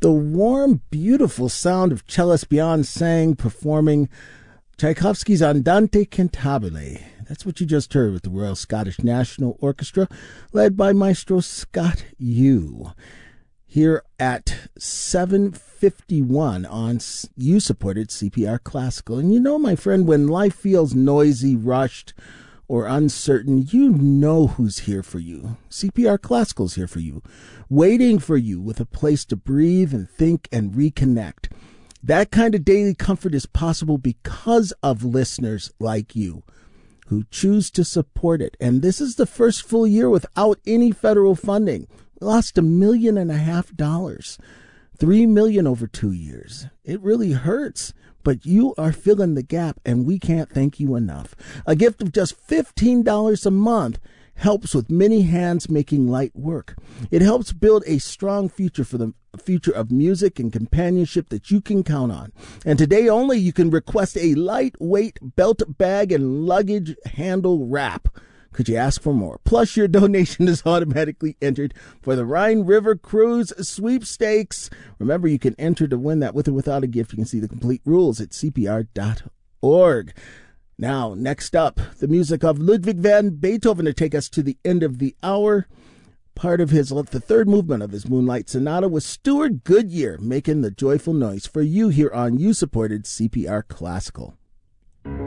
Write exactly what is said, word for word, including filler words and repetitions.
The warm, beautiful sound of cellist Bjorn Sang performing Tchaikovsky's Andante Cantabile. That's what you just heard with the Royal Scottish National Orchestra, led by Maestro Scott Yu. Here at seven fifty-one on you-supported C P R Classical. And you know, my friend, when life feels noisy, rushed, or uncertain, you know who's here for you. C P R Classical's here for you, waiting for you with a place to breathe and think and reconnect. That kind of daily comfort is possible because of listeners like you who choose to support it. And this is the first full year without any federal funding. We lost a million and a half dollars, three million over two years. It really hurts, but you are filling the gap, and we can't thank you enough. A gift of just fifteen dollars a month helps with many hands making light work. It helps build a strong future for the future of music and companionship that you can count on. And today only, you can request a lightweight belt bag and luggage handle wrap. Could you ask for more? Plus, your donation is automatically entered for the Rhine River Cruise Sweepstakes. Remember, you can enter to win that with or without a gift. You can see the complete rules at c p r dot org. Now, next up, the music of Ludwig van Beethoven to take us to the end of the hour. Part of his, the third movement of his Moonlight Sonata was Stuart Goodyear making the joyful noise for you here on you-supported C P R Classical.